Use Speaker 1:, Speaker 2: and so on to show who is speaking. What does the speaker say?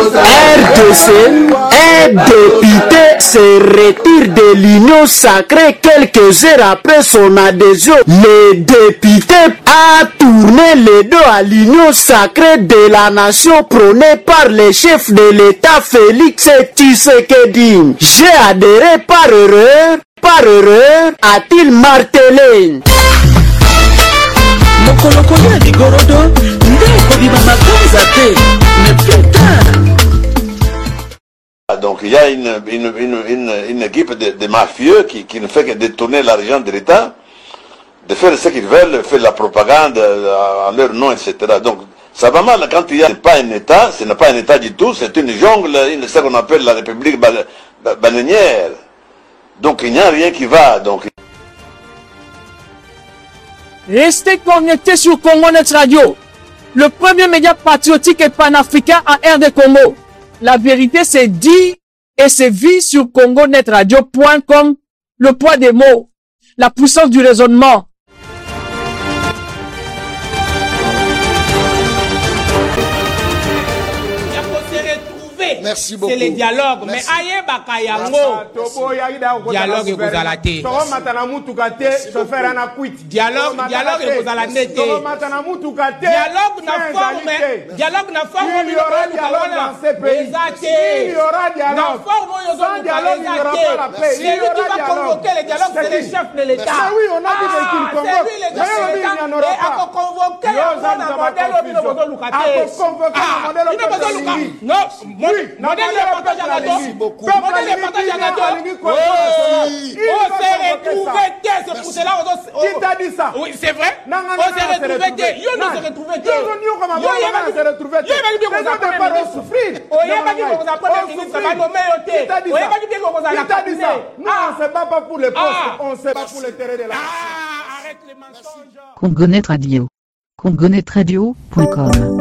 Speaker 1: RDC, un député se retire de l'union sacrée quelques heures après son adhésion. Le député a tourné le dos à l'union sacrée de la nation prônée par le chef de l'État Félix Tshisekedi. J'ai adhéré par erreur, a-t-il martelé.
Speaker 2: Donc il y a une équipe de mafieux qui ne fait que détourner l'argent de l'État, de faire ce qu'ils veulent, faire la propagande en leur nom, etc. Donc ça va mal quand il n'y a pas un État, ce n'est pas un État du tout, c'est une jungle, ce qu'on appelle la République bananière. Donc il n'y a rien qui va. Donc...
Speaker 3: Restez connectés sur Congo-Net Radio, le premier média patriotique et panafricain en RD Congo. La vérité c'est dit et c'est vu sur congonetradio.com. Le poids des mots, la puissance du raisonnement.
Speaker 4: Merci beaucoup.
Speaker 5: C'est le dialogue. Mais aïe bakayango. Dialogue et vous allez te. Dialogue et vous allez te. Dialogue na forme. Dialogue na forme.
Speaker 4: Il y aura dialogue dans ces pays. Il y aura dialogue. Sans dialogue, il n'y aura pas la paix.
Speaker 5: C'est lui qui va convoquer le dialogue, c'est le chef de l'État.
Speaker 4: Oui, on a dit qu'il convoque.
Speaker 5: C'est lui le chef de l'État. Et à convoquer le modèle au Bino Bozo Lukate. Non, modèle de partage à gâteau. Modèle de partage à gâteau. On s'est retrouvé, c'est pour cela.
Speaker 4: Qui t'a dit ça?
Speaker 5: Oui, c'est vrai. On s'est retrouvé. Yo, nous s'est retrouvé. Yo, il s'est retrouvé. Yo, il va dire qu'on va pas souffrir. Oh, il va dire qu'on va pas ministre. Ça va nommer au thé.
Speaker 4: Qui t'a dit ça? Nous, on ne se bat pas pour les postes. On se bat pour les terrains de la nation.
Speaker 5: Arrête les mensonges.
Speaker 6: Congonet Radio. congonetradio.com